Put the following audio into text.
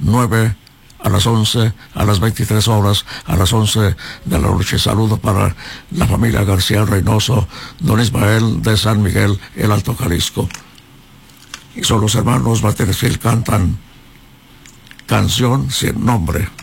9, a las 11, a las 23 horas, a las 11 de la noche. Saludo para la familia García Reynoso, don Ismael de San Miguel, el Alto Jalisco. Y son los hermanos Martínez Gil cantan Canción sin Nombre.